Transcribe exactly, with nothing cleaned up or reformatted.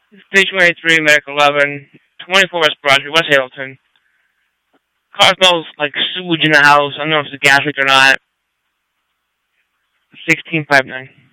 three twenty-three, Medical eleven, twenty-four West Broad Street, West Hamilton. Car smells like sewage in the house. I don't know if it's a gas leak or not. sixteen five nine.